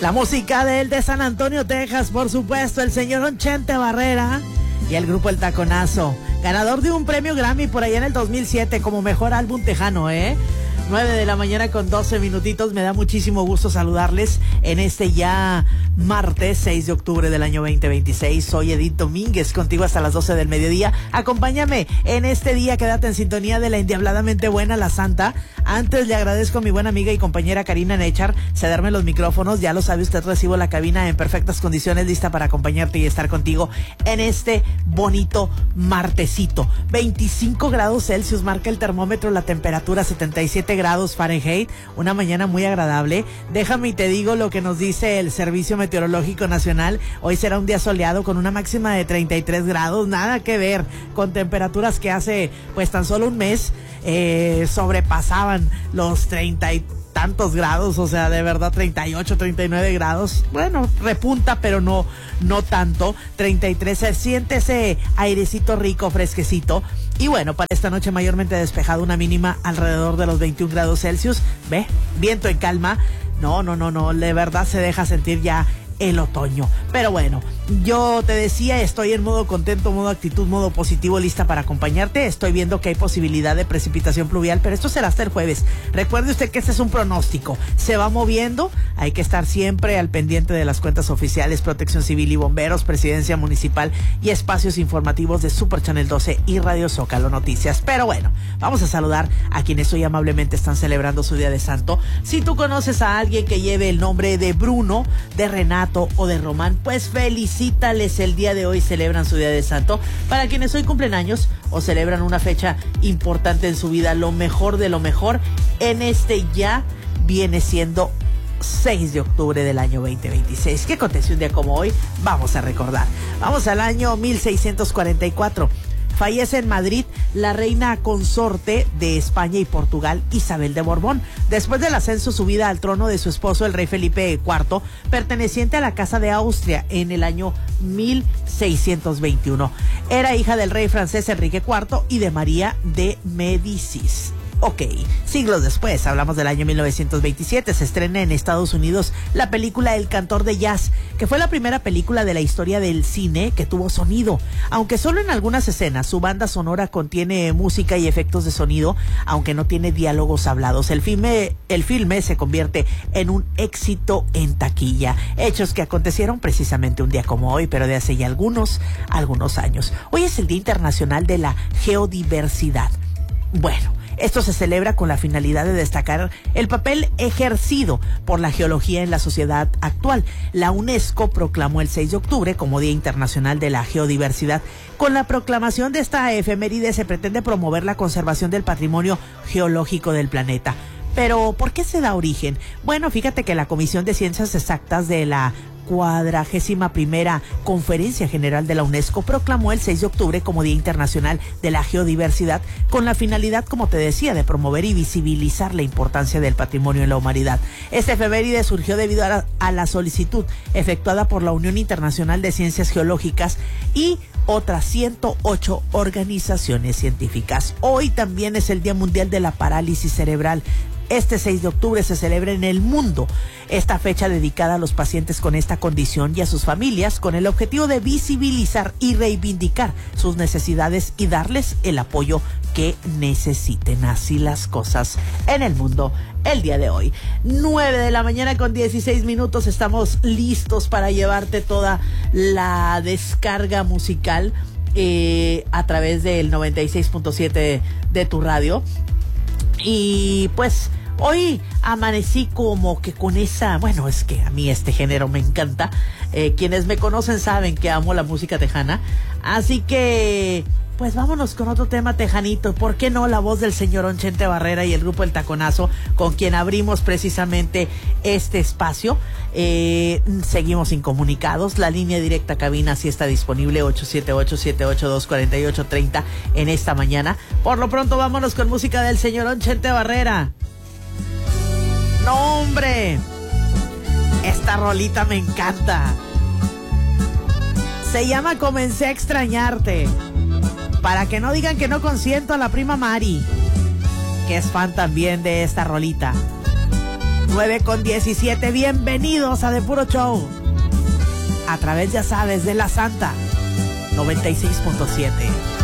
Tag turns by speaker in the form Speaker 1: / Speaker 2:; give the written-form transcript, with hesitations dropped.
Speaker 1: La música de San Antonio, Texas, por supuesto, el señor Chente Barrera y el grupo El Taconazo, ganador de un premio Grammy por allá en el 2007 como mejor álbum tejano, 9:12 con minutitos. Me da muchísimo gusto saludarles en este ya martes 6 de octubre del año 2026. Soy Edith Domínguez, contigo hasta las 12 del mediodía. Acompáñame en este día, quédate en sintonía de la endiabladamente buena, la santa. Antes le agradezco a mi buena amiga y compañera Karina Nechar cederme los micrófonos. Ya lo sabe usted, recibo la cabina en perfectas condiciones, lista para acompañarte y estar contigo en este bonito martesito. 25 grados Celsius marca el termómetro, la temperatura 77 grados Fahrenheit, una mañana muy agradable. Déjame y te digo lo que nos dice el Servicio Meteorológico Nacional. Hoy será un día soleado con una máxima de 33 grados, nada que ver con temperaturas que hace pues tan solo un mes sobrepasaban los 30 y tantos grados, o sea, de verdad 38, 39 grados, bueno, repunta, pero no tanto. 33, se siente ese airecito rico, fresquecito. Y bueno, para esta noche mayormente despejado, una mínima alrededor de los 21 grados Celsius. Ve, viento en calma. No, de verdad se deja sentir ya el otoño. Pero bueno, yo te decía, estoy en modo contento, modo actitud, modo positivo, lista para acompañarte. Estoy viendo que hay posibilidad de precipitación pluvial, pero esto será hasta el jueves. Recuerde usted que este es un pronóstico, se va moviendo, hay que estar siempre al pendiente de las cuentas oficiales, Protección Civil y Bomberos, Presidencia Municipal y espacios informativos de Super Channel 12 y Radio Zócalo Noticias. Pero bueno, vamos a saludar a quienes hoy amablemente están celebrando su Día de Santo. Si tú conoces a alguien que lleve el nombre de Bruno, de Renato o de Román, pues felicítales, el día de hoy celebran su Día de Santo. Para quienes hoy cumplen años o celebran una fecha importante en su vida, lo mejor de lo mejor en este ya viene siendo 6 de octubre del año 2026. ¿Qué aconteció un día como hoy? Vamos a recordar. Vamos al año 1644. Fallece en Madrid la reina consorte de España y Portugal, Isabel de Borbón, después del ascenso subida al trono de su esposo, el rey Felipe IV, perteneciente a la Casa de Austria en el año 1621. Era hija del rey francés Enrique IV y de María de Médicis. Ok, siglos después, hablamos del año 1927, se estrena en Estados Unidos la película El Cantor de Jazz, que fue la primera película de la historia del cine que tuvo sonido. Aunque solo en algunas escenas, su banda sonora contiene música y efectos de sonido, aunque no tiene diálogos hablados. El filme se convierte en un éxito en taquilla. Hechos que acontecieron precisamente un día como hoy, pero de hace ya algunos años. Hoy es el Día Internacional de la Geodiversidad. Bueno, esto se celebra con la finalidad de destacar el papel ejercido por la geología en la sociedad actual. La UNESCO proclamó el 6 de octubre como Día Internacional de la Geodiversidad. Con la proclamación de esta efeméride se pretende promover la conservación del patrimonio geológico del planeta. Pero, ¿por qué se da origen? Bueno, fíjate que la Comisión de Ciencias Exactas de la 41ª Conferencia General de la UNESCO proclamó el 6 de octubre como Día Internacional de la Geodiversidad, con la finalidad, como te decía, de promover y visibilizar la importancia del patrimonio en la humanidad. Este efeméride surgió debido a la solicitud efectuada por la Unión Internacional de Ciencias Geológicas y otras 108 organizaciones científicas. Hoy también es el Día Mundial de la Parálisis Cerebral. Este 6 de octubre se celebra en el mundo esta fecha dedicada a los pacientes con esta condición y a sus familias, con el objetivo de visibilizar y reivindicar sus necesidades y darles el apoyo que necesiten. Así las cosas en el mundo el día de hoy. 9:16 con estamos listos para llevarte toda la descarga musical a través del 96.7 de tu radio. Y pues hoy amanecí como que con esa, bueno, es que a mí este género me encanta. Quienes me conocen saben que amo la música tejana. Así que, pues vámonos con otro tema tejanito. ¿Por qué no? La voz del señor Chente Barrera y el grupo El Taconazo, con quien abrimos precisamente este espacio. Seguimos incomunicados. La línea directa cabina sí está disponible, 878-782-4830 en esta mañana. Por lo pronto vámonos con música del señor Chente Barrera. ¡No, hombre! Esta rolita me encanta. Se llama Comencé a extrañarte. Para que no digan que no consiento a la prima Mari, que es fan también de esta rolita. 9:17. Bienvenidos a De Puro Show. A través, ya sabes, de la Santa 96.7.